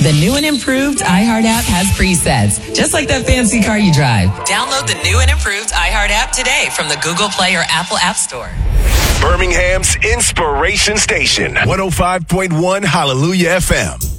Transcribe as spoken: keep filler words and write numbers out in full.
The new and improved iHeart app has presets, just like that fancy car you drive. Download the new and improved iHeart app today from the Google Play or Apple App Store. Birmingham's Inspiration Station, one oh five point one Hallelujah F M.